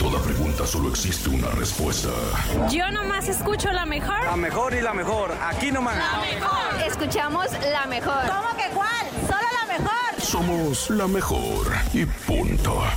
toda pregunta solo existe una respuesta. Yo nomás escucho la mejor. La mejor y la mejor, aquí nomás. La mejor. Escuchamos la mejor. ¿Cómo que cuál? Solo la mejor. Somos la mejor y punto.